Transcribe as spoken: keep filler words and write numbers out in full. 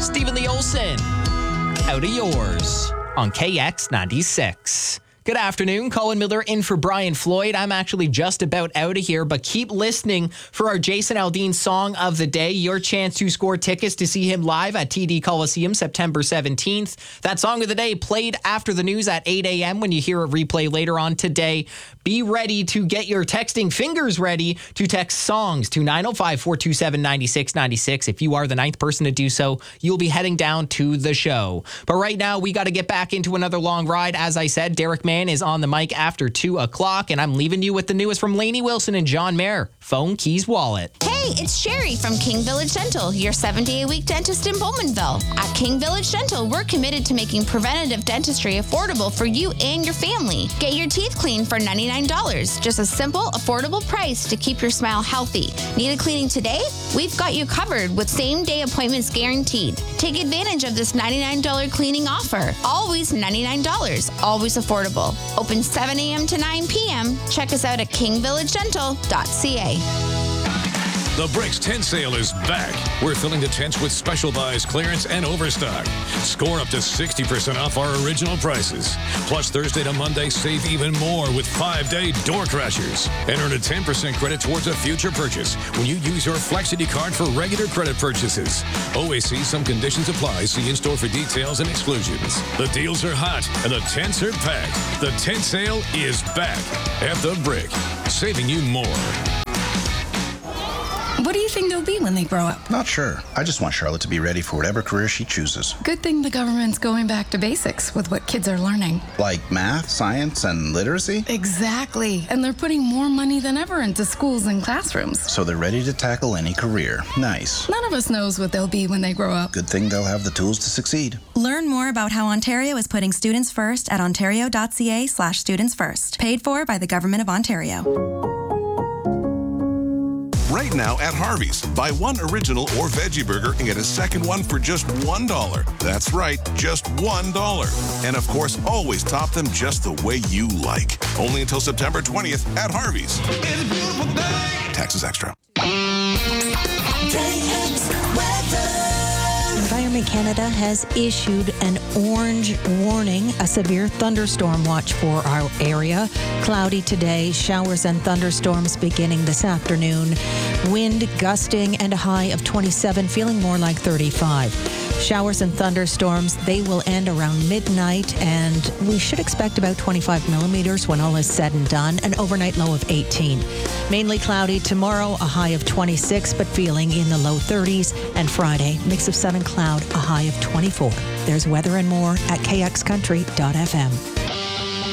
Stephen Lee Olsen. Out of yours on K X ninety-six. Good afternoon. Colin Miller in for Brian Floyd. I'm actually just about out of here, but keep listening for our Jason Aldean Song of the Day. Your chance to score tickets to see him live at T D Coliseum September seventeenth. That Song of the Day played after the news at eight a.m. when you hear a replay later on today. Be ready to get your texting fingers ready to text songs to nine oh five, four two seven, nine six nine six. If you are the ninth person to do so, you'll be heading down to the show. But right now, we got to get back into another long ride. As I said, Derek Mann is on the mic after two o'clock, and I'm leaving you with the newest from Lainey Wilson and John Mayer. Phone, keys, wallet. Hey, it's Sherry from King Village Dental, your seven-day-a-week dentist in Bowmanville. At King Village Dental, we're committed to making preventative dentistry affordable for you and your family. Get your teeth cleaned for ninety-nine dollars. Just a simple, affordable price to keep your smile healthy. Need a cleaning today? We've got you covered with same-day appointments guaranteed. Take advantage of this ninety-nine dollars cleaning offer. Always ninety-nine dollars. Always affordable. Open seven a.m. to nine p.m. Check us out at king village dental dot c a. The Bricks Tent Sale is back. We're filling the tents with special buys, clearance, and overstock. Score up to sixty percent off our original prices. Plus, Thursday to Monday, save even more with five-day door crashers. And earn a ten percent credit towards a future purchase when you use your Flexity card for regular credit purchases. Always see some conditions apply. See in-store for details and exclusions. The deals are hot, and the tents are packed. The tent sale is back at The Brick, saving you more. What do you think they'll be when they grow up? Not sure. I just want Charlotte to be ready for whatever career she chooses. Good thing the government's going back to basics with what kids are learning. Like math, science, and literacy? Exactly. And they're putting more money than ever into schools and classrooms. So they're ready to tackle any career. Nice. None of us knows what they'll be when they grow up. Good thing they'll have the tools to succeed. Learn more about how Ontario is putting students first at ontario.ca slash students first. Paid for by the Government of Ontario. Right now at Harvey's, buy one original or veggie burger and get a second one for just one dollar. That's right, just one dollar. And of course, always top them just the way you like. Only until September twentieth at Harvey's. It's a beautiful day. Taxes extra. Environment Canada has issued an orange warning, a severe thunderstorm watch for our area. Cloudy today, showers and thunderstorms beginning this afternoon. Wind gusting and a high of twenty-seven, feeling more like thirty-five. Showers and thunderstorms, they will end around midnight, and we should expect about twenty-five millimeters when all is said and done, an overnight low of eighteen. Mainly cloudy tomorrow, a high of twenty-six, but feeling in the low thirties, and Friday, mix of sun and cloud, a high of twenty-four. There's weather and more at k x country dot f m.